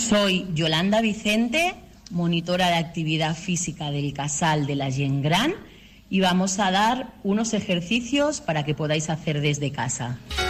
Soy Yolanda Vicente, monitora de actividad física del Casal de la Gent Gran, y vamos a dar unos ejercicios para que podáis hacer desde casa.